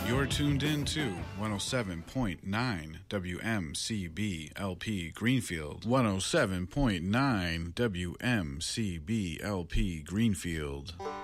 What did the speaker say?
You're tuned in to 107.9 WMCB LP Greenfield. 107.9 WMCB LP Greenfield.